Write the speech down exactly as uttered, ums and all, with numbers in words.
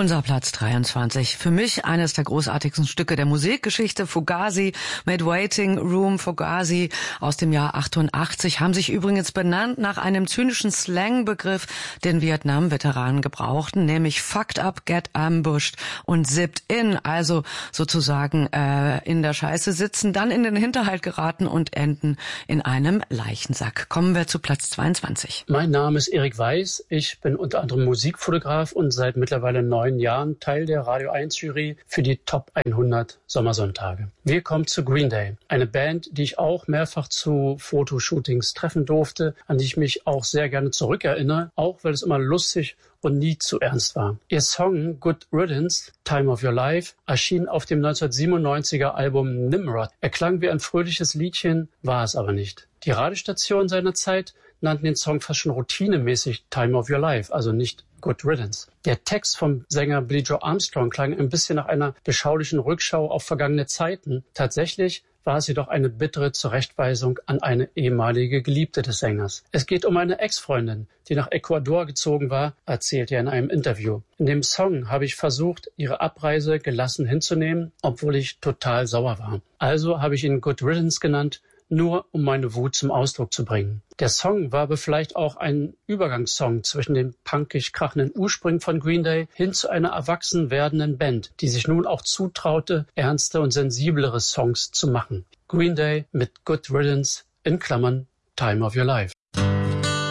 Unser Platz dreiundzwanzig. Für mich eines der großartigsten Stücke der Musikgeschichte. Fugazi mit Waiting Room. Fugazi aus dem Jahr achtundachtzig haben sich übrigens benannt nach einem zynischen Slangbegriff, den Vietnam-Veteranen gebrauchten, nämlich fucked up, get ambushed und zipped in, also sozusagen äh, in der Scheiße sitzen, dann in den Hinterhalt geraten und enden in einem Leichensack. Kommen wir zu Platz zweiundzwanzig. Mein Name ist Erik Weiß. Ich bin unter anderem Musikfotograf und seit mittlerweile neun Jahren Teil der Radio eins Jury für die Top hundert Sommersonntage. Wir kommen zu Green Day, eine Band, die ich auch mehrfach zu Fotoshootings treffen durfte, an die ich mich auch sehr gerne zurückerinnere, auch weil es immer lustig und nie zu ernst war. Ihr Song Good Riddance, Time of Your Life, erschien auf dem neunzehnhundertsiebenundneunziger Album Nimrod. Er klang wie ein fröhliches Liedchen, war es aber nicht. Die Radiostationen seiner Zeit nannten den Song fast schon routinemäßig Time of Your Life, also nicht Good Riddance. Der Text vom Sänger Billie Joe Armstrong klang ein bisschen nach einer beschaulichen Rückschau auf vergangene Zeiten. Tatsächlich war es jedoch eine bittere Zurechtweisung an eine ehemalige Geliebte des Sängers. Es geht um eine Ex-Freundin, die nach Ecuador gezogen war, erzählt er in einem Interview. In dem Song habe ich versucht, ihre Abreise gelassen hinzunehmen, obwohl ich total sauer war. Also habe ich ihn Good Riddance genannt, nur um meine Wut zum Ausdruck zu bringen. Der Song war aber vielleicht auch ein Übergangssong zwischen den punkig krachenden Ursprüngen von Green Day hin zu einer erwachsen werdenden Band, die sich nun auch zutraute, ernste und sensiblere Songs zu machen. Green Day mit Good Riddance in Klammern Time of Your Life.